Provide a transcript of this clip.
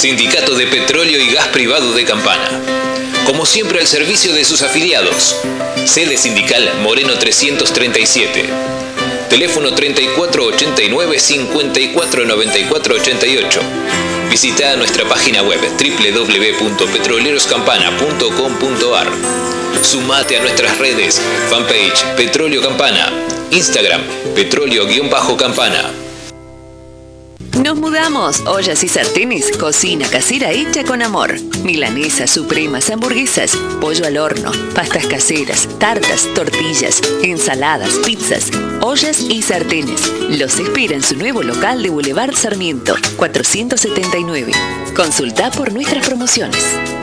Sindicato de Petróleo y Gas Privado de Campana. Como siempre al servicio de sus afiliados. Sede sindical Moreno 337. Teléfono 3489-549488. Visita nuestra página web www.petroleroscampana.com.ar. Sumate a nuestras redes, fanpage Petróleo Campana, Instagram Petróleo-Campana. Nos mudamos. Ollas y sartenes. Cocina casera hecha con amor. Milanesas, supremas, hamburguesas, pollo al horno, pastas caseras, tartas, tortillas, ensaladas, pizzas. Ollas y sartenes. Los espera en su nuevo local de Boulevard Sarmiento, 479. Consulta por nuestras promociones.